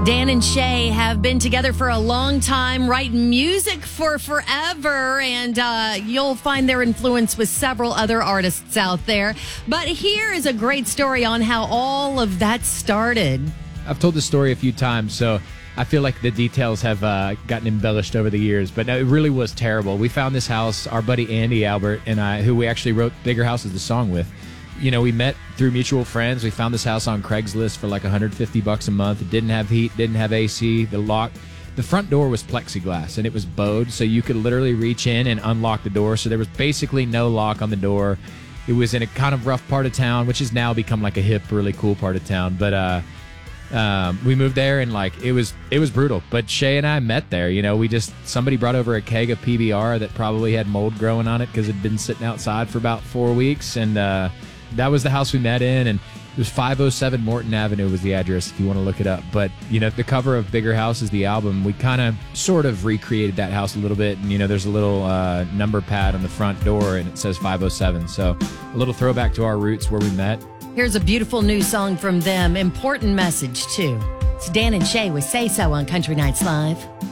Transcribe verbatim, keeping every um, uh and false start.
Dan and Shay have been together for a long time, writing music for forever, and uh, you'll find their influence with several other artists out there. But here is a great story on how all of that started. I've told this story a few times, so I feel like the details have uh, gotten embellished over the years, but no, it really was terrible. We found this house, our buddy Andy Albert and I, who we actually wrote Bigger Houses, the song with. You know, we met through mutual friends. We found this house on Craigslist for like one hundred fifty bucks a month. It didn't have heat, didn't have A C. The lock, the front door was plexiglass and it was bowed, so you could literally reach in and unlock the door. So there was basically no lock on the door. It was in a kind of rough part of town, which has now become like a hip, really cool part of town. But uh, um, we moved there and like it was it was brutal. But Shay and I met there. You know, we just somebody brought over a keg of P B R that probably had mold growing on it because it'd been sitting outside for about four weeks, and uh, that was the house we met in, and it was five oh seven Morton Avenue was the address if you want to look it up. But, you know, the cover of Bigger Houses, the album, we kind of sort of recreated that house a little bit. And, you know, there's a little uh, number pad on the front door, and it says five oh seven. So a little throwback to our roots where we met. Here's a beautiful new song from them. Important message, too. It's Dan and Shay with Say So on Country Nights Live.